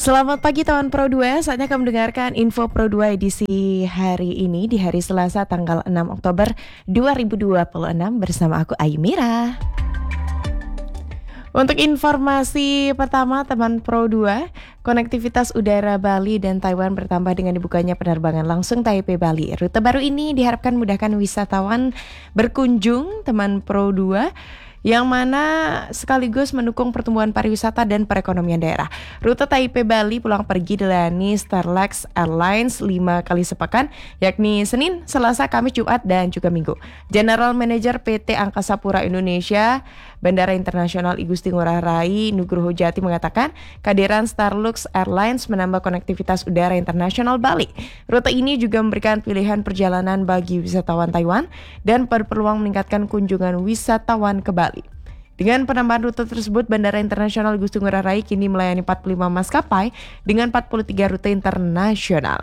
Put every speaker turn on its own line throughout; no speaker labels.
Selamat pagi teman Pro 2, saatnya kamu mendengarkan Info Pro 2 edisi hari ini di hari Selasa tanggal 6 Oktober 2026 bersama aku Ayu Mira. Untuk informasi pertama teman Pro 2, konektivitas udara Bali dan Taiwan bertambah dengan dibukanya penerbangan langsung Taipei Bali. Rute baru ini diharapkan memudahkan wisatawan berkunjung teman Pro 2 yang mana sekaligus mendukung pertumbuhan pariwisata dan perekonomian daerah. Rute Taipei Bali pulang pergi dilayani Starlux Airlines 5 kali sepekan, yakni Senin, Selasa, Kamis, Jumat, dan juga Minggu. General Manager PT Angkasa Pura Indonesia, Bandara Internasional I Gusti Ngurah Rai Nugroho Jati mengatakan kehadiran Starlux Airlines menambah konektivitas udara internasional Bali. Rute ini juga memberikan pilihan perjalanan bagi wisatawan Taiwan dan berpeluang meningkatkan kunjungan wisatawan ke Bali. Dengan penambahan rute tersebut, Bandara Internasional Gusti Ngurah Rai kini melayani 45 maskapai dengan 43 rute internasional.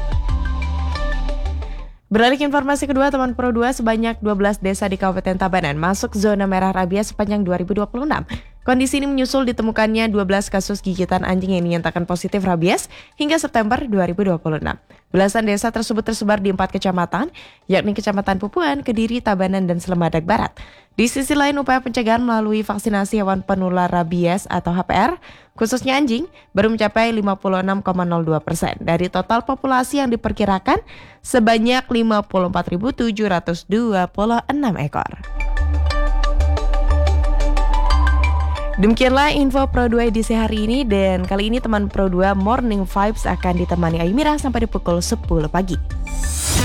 Beralih ke informasi kedua, teman Pro 2, sebanyak 12 desa di Kabupaten Tabanan masuk zona merah rabies sepanjang 2026. Kondisi ini menyusul ditemukannya 12 kasus gigitan anjing yang dinyatakan positif rabies hingga September 2026. Belasan desa tersebut tersebar di 4 kecamatan, yakni Kecamatan Pupuan, Kediri, Tabanan, dan Selemadeg Barat. Di sisi lain, upaya pencegahan melalui vaksinasi hewan penular rabies atau HPR, khususnya anjing, baru mencapai 56,02% dari total populasi yang diperkirakan sebanyak 54.726 ekor. Demikianlah Info Pro 2 edisi hari ini, dan kali ini teman Pro 2 Morning Vibes akan ditemani Ayu Mira sampai di pukul 10 pagi.